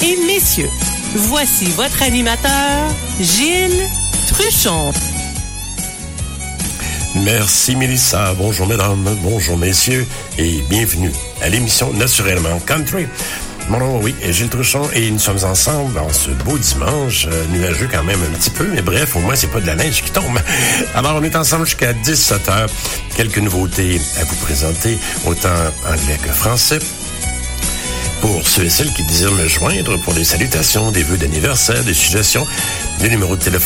et messieurs, voici votre animateur, Gilles Truchon. Merci Mélissa, bonjour mesdames, bonjour messieurs et bienvenue à l'émission Naturellement Country. Mon nom, oui, est Gilles Truchon et nous sommes ensemble en ce beau dimanche, nuageux quand même un petit peu, mais bref, au moins c'est pas de la neige qui tombe. Alors on est ensemble jusqu'à 17h. Quelques nouveautés à vous présenter, autant anglais que français. Pour ceux et celles qui désirent me joindre pour des salutations, des vœux d'anniversaire, des suggestions, des numéros de téléphone